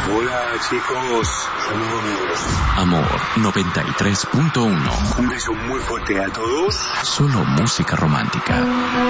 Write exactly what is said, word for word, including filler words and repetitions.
Hola, chicos. Somos Amor noventa y tres punto uno. Un beso muy fuerte a todos. Solo música romántica.